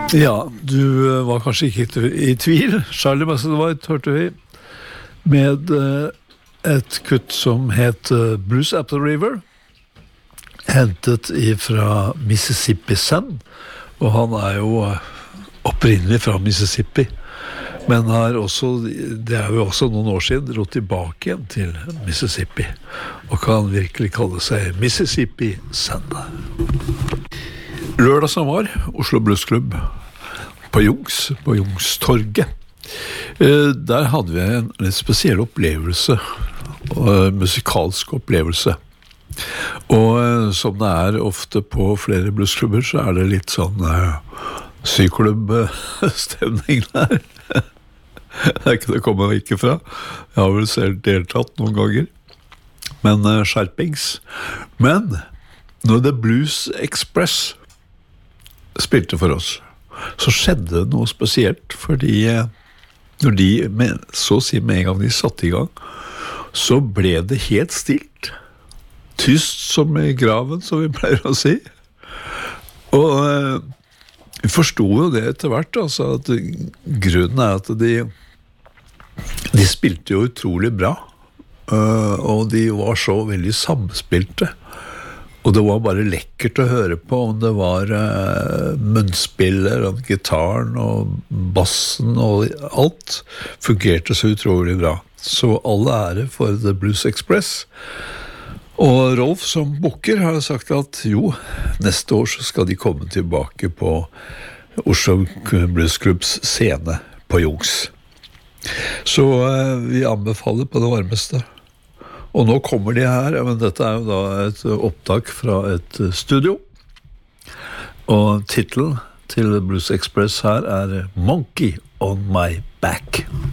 Ja, du var kanskje ikke i tvil. Charlie Musselwhite hørte vi med et kutt som het Blues Apple River, hentet fra Mississippi Sun, og han jo opprinnelig fra Mississippi, men det jo også noen år siden dro tilbake igjen til Mississippi, og kan virkelig kalle seg Mississippi Sun. Lørdag som var, Oslo Blues Club på Youngstorget. Der hadde vi en litt spesiell opplevelse, musikalsk opplevelse. Og som det ofte på flere bluesklubber, så det litt sånn syklubb-stemning der. Det ikke det kommer ikke fra. Jeg har vel selv deltatt noen ganger. Men skjerpings. Men når The Blues Express spilte for oss, så skjedde det noe spesielt, fordi når de, så å si med en gang de satte i gang, så ble det helt stilt. Tyst som i graven, som vi pleier å si. Og vi forstod jo det etter hvert, altså, at grunnen at de spilte jo utrolig bra, og de var så veldig samspilte. Og det var bare lekkert å høre på, om det var munnspiller, og gitaren og bassen og alt fungerte så utrolig bra. Så alle ære for The Blues Express. Og Rolf som booker har sagt at jo, neste år så skal de komme tilbake på Oslo Blues Clubs scene på Youngs. Så vi anbefaler på det varmeste. Og nå kommer de her, men dette jo da et opptak fra et studio. Og titlen til Blues Express her Monkey on My Back.